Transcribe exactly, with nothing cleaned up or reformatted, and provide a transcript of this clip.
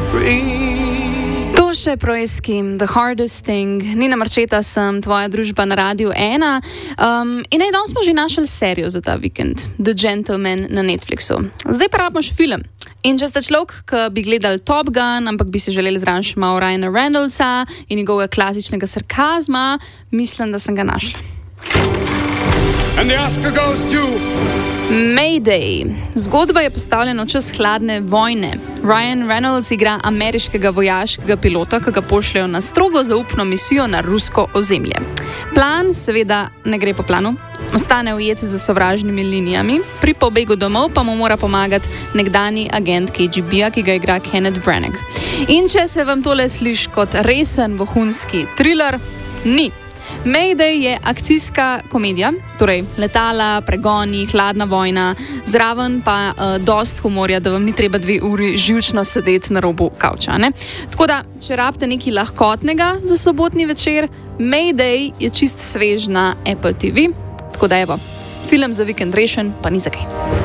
To še proeski, The Hardest Thing. Nina Marčeta sem, tvoja družba na Radiu ena. Um, in naj danes smo že našli serijo za ta vikend, The Gentleman na Netflixu. Zdaj pa rabimo še film. In če ste človek, ki bi gledali Top Gun, ampak bi se želeli zraven še malo Ryana Reynoldsa in njegovega klasičnega sarkazma, mislim, da sem ga našla. And the Oscar goes to Mayday. Zgodba je postavljena v čas hladne vojne. Ryan Reynolds igra ameriškega vojaškega pilota, ki ga pošljajo na strogo zaupno misijo na rusko ozemlje. Plan seveda ne gre po planu. Ostane ujet za sovražnimi linijami, pri pobegu domov pa mu mora pomagati nekdani agent K G B-ja, ki ga igra Kenneth Branagh. In če se vam tole sliši kot resen vohunski thriller, ni. Mayday je akcijska komedija, torej letala, pregoni, hladna vojna, zraven pa uh, dost humorja, da vam ni treba dve uri živčno sedeti na robu kavča. Ne? Tako da, če rabite nekaj lahkotnega za sobotni večer, Mayday je čist svež na Apple T V. Tako da evo, film za vikend rešen, pa ni za kaj.